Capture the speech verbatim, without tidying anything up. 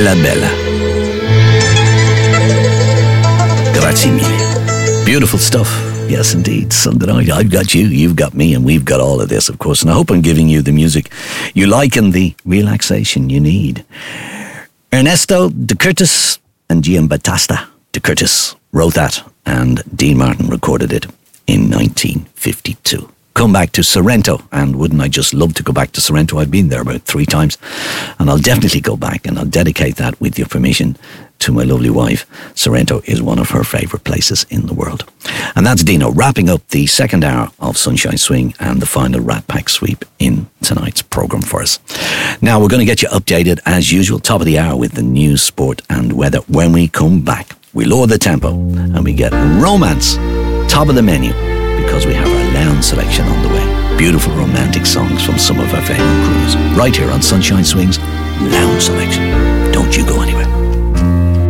Bella Bella. Grazie mille. Beautiful stuff. Yes, indeed. Sunday night, I've got you, you've got me, and we've got all of this, of course. And I hope I'm giving you the music you like and the relaxation you need. Ernesto De Curtis and Giambattista De Curtis wrote that, and Dean Martin recorded it in nineteen fifty-two. Come back to Sorrento, and wouldn't I just love to go back to Sorrento? I've been there about three times, and I'll definitely go back, and I'll dedicate that, with your permission, to my lovely wife. Sorrento is one of her favourite places in the world. And that's Dino, wrapping up the second hour of Sunshine Swing and the final Rat Pack sweep in tonight's programme for us. Now, we're going to get you updated, as usual, top of the hour with the news, sport and weather. When we come back, we lower the tempo, and we get romance, top of the menu, because we have our lounge selection on the way. Beautiful romantic songs from some of our favourite crews, right here on Sunshine Swing's Lounge Selection. Don't you go anywhere.